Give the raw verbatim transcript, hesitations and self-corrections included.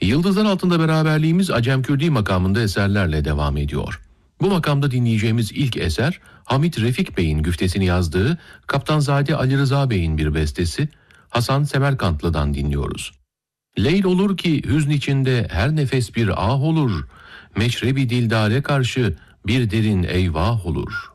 Yıldızlar Altında beraberliğimiz Acem Kürdi makamında eserlerle devam ediyor. Bu makamda dinleyeceğimiz ilk eser Hamit Refik Bey'in güftesini yazdığı Kaptanzade Ali Rıza Bey'in bir bestesi Hasan Semerkantlı'dan dinliyoruz. Leyl olur ki hüzn içinde her nefes bir ah olur, meşrebi dildare karşı bir derin eyvah olur.